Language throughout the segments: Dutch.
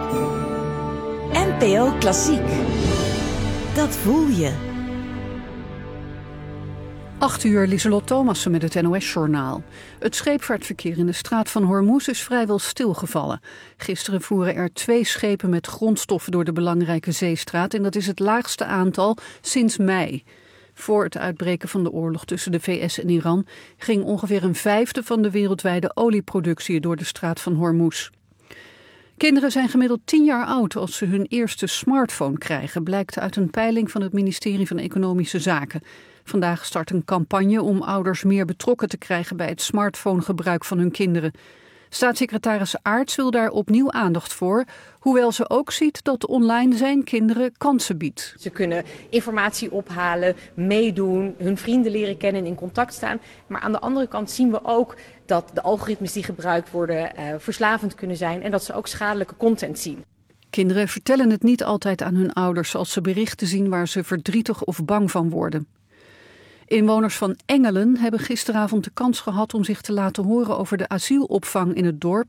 NPO Klassiek. Dat voel je. 8:00, Lieselot Thomassen met het NOS-journaal. Het scheepvaartverkeer in de straat van Hormuz is vrijwel stilgevallen. Gisteren voeren er 2 schepen met grondstoffen door de belangrijke zeestraat en dat is het laagste aantal sinds mei. Voor het uitbreken van de oorlog tussen de VS en Iran ging ongeveer 1/5 van de wereldwijde olieproductie door de straat van Hormuz. Kinderen zijn gemiddeld 10 jaar oud als ze hun eerste smartphone krijgen, blijkt uit een peiling van het ministerie van Economische Zaken. Vandaag start een campagne om ouders meer betrokken te krijgen bij het smartphonegebruik van hun kinderen. Staatssecretaris Aarts wil daar opnieuw aandacht voor, hoewel ze ook ziet dat online zijn kinderen kansen biedt. Ze kunnen informatie ophalen, meedoen, hun vrienden leren kennen en in contact staan. Maar aan de andere kant zien we ook dat de algoritmes die gebruikt worden verslavend kunnen zijn en dat ze ook schadelijke content zien. Kinderen vertellen het niet altijd aan hun ouders als ze berichten zien waar ze verdrietig of bang van worden. Inwoners van Engelen hebben gisteravond de kans gehad om zich te laten horen over de asielopvang in het dorp.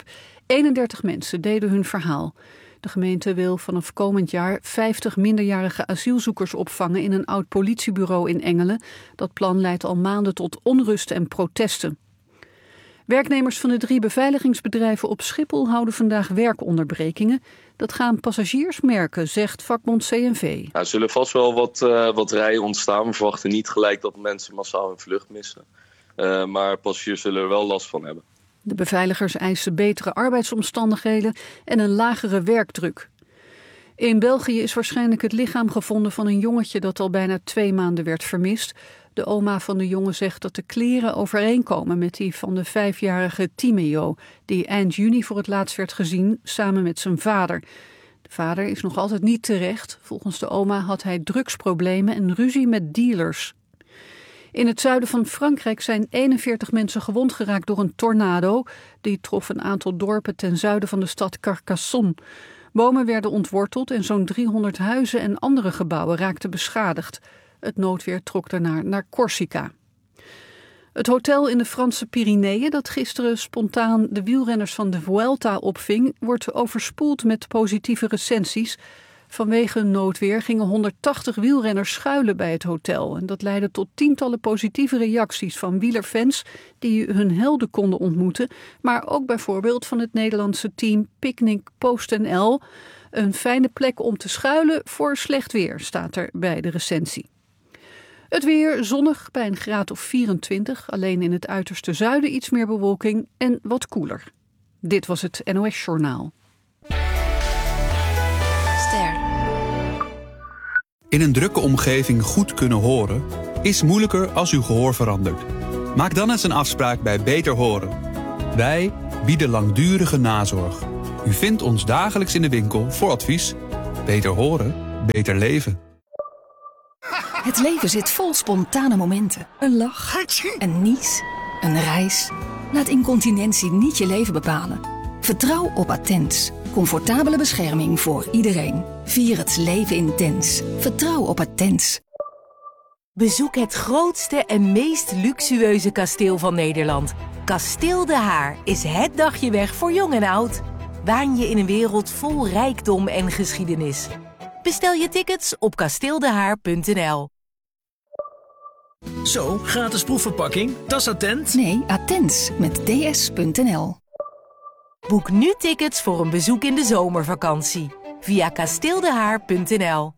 31 mensen deden hun verhaal. De gemeente wil vanaf komend jaar 50 minderjarige asielzoekers opvangen in een oud politiebureau in Engelen. Dat plan leidt al maanden tot onrust en protesten. Werknemers van de 3 beveiligingsbedrijven op Schiphol houden vandaag werkonderbrekingen. Dat gaan passagiers merken, zegt vakbond CNV. Er zullen vast wel wat rijen ontstaan. We verwachten niet gelijk dat mensen massaal hun vlucht missen. Maar passagiers zullen er wel last van hebben. De beveiligers eisen betere arbeidsomstandigheden en een lagere werkdruk. In België is waarschijnlijk het lichaam gevonden van een jongetje dat al bijna 2 maanden werd vermist. De oma van de jongen zegt dat de kleren overeenkomen met die van de 5-jarige Timeo, die eind juni voor het laatst werd gezien samen met zijn vader. De vader is nog altijd niet terecht. Volgens de oma had hij drugsproblemen en ruzie met dealers. In het zuiden van Frankrijk zijn 41 mensen gewond geraakt door een tornado. Die trof een aantal dorpen ten zuiden van de stad Carcassonne. Bomen werden ontworteld en zo'n 300 huizen en andere gebouwen raakten beschadigd. Het noodweer trok daarna naar Corsica. Het hotel in de Franse Pyreneeën dat gisteren spontaan de wielrenners van de Vuelta opving, wordt overspoeld met positieve recensies. Vanwege een noodweer gingen 180 wielrenners schuilen bij het hotel. En dat leidde tot tientallen positieve reacties van wielerfans die hun helden konden ontmoeten. Maar ook bijvoorbeeld van het Nederlandse team Picnic PostNL. Een fijne plek om te schuilen voor slecht weer, staat er bij de recensie. Het weer zonnig bij een graad of 24, alleen in het uiterste zuiden iets meer bewolking en wat koeler. Dit was het NOS Journaal. Ster. In een drukke omgeving goed kunnen horen is moeilijker als uw gehoor verandert. Maak dan eens een afspraak bij Beter Horen. Wij bieden langdurige nazorg. U vindt ons dagelijks in de winkel voor advies. Beter horen, beter leven. Het leven zit vol spontane momenten. Een lach, een nies, een reis. Laat incontinentie niet je leven bepalen. Vertrouw op Attens. Comfortabele bescherming voor iedereen. Vier het leven intens. Vertrouw op Attens. Bezoek het grootste en meest luxueuze kasteel van Nederland. Kasteel De Haar is het dagje weg voor jong en oud. Waan je in een wereld vol rijkdom en geschiedenis. Bestel je tickets op kasteeldehaar.nl. Zo, gratis proefverpakking. Dat is Attent. Nee, Attens met ds.nl. Boek nu tickets voor een bezoek in de zomervakantie. Via kasteeldehaar.nl.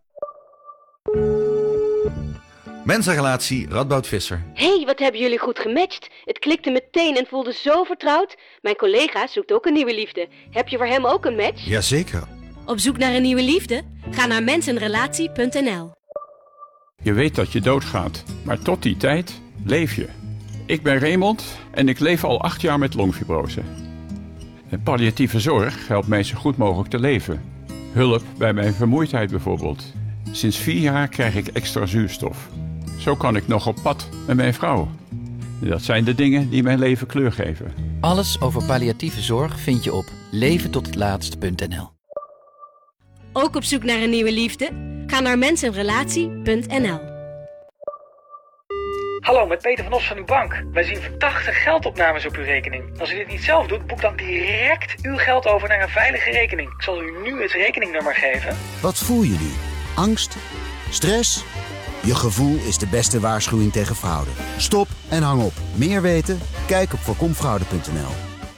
Mensenrelatie Radboud Visser. Hé, wat hebben jullie goed gematcht. Het klikte meteen en voelde zo vertrouwd. Mijn collega zoekt ook een nieuwe liefde. Heb je voor hem ook een match? Jazeker. Op zoek naar een nieuwe liefde? Ga naar mensenrelatie.nl. Je weet dat je doodgaat, maar tot die tijd leef je. Ik ben Raymond en ik leef al 8 jaar met longfibrose. En palliatieve zorg helpt mij zo goed mogelijk te leven. Hulp bij mijn vermoeidheid bijvoorbeeld. Sinds 4 jaar krijg ik extra zuurstof. Zo kan ik nog op pad met mijn vrouw. Dat zijn de dingen die mijn leven kleur geven. Alles over palliatieve zorg vind je op leventothetlaatst.nl. Ook op zoek naar een nieuwe liefde? Ga naar mensenrelatie.nl. Hallo, met Peter van Os van uw bank. Wij zien verdachte geldopnames op uw rekening. Als u dit niet zelf doet, boek dan direct uw geld over naar een veilige rekening. Ik zal u nu het rekeningnummer geven. Wat voel je nu? Angst? Stress? Je gevoel is de beste waarschuwing tegen fraude. Stop en hang op. Meer weten? Kijk op voorkomfraude.nl.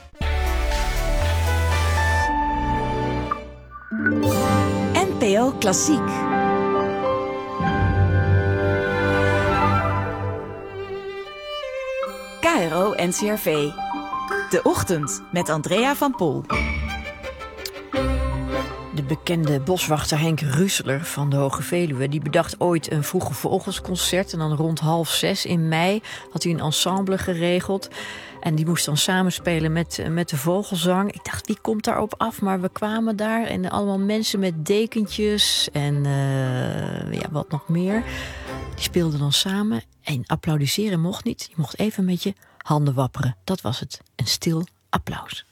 NPO Klassiek. KRO NCRV. De Ochtend met Andrea van Pol. De bekende boswachter Henk Rueseler van de Hoge Veluwe... die bedacht ooit een vroege vogelsconcert. En dan rond 5:30 in mei had hij een ensemble geregeld. En die moest dan samenspelen met de vogelzang. Ik dacht, wie komt daarop af? Maar we kwamen daar en allemaal mensen met dekentjes en wat nog meer. Die speelden dan samen en applaudisseren mocht niet. Je mocht even met je handen wapperen. Dat was het. Een stil applaus.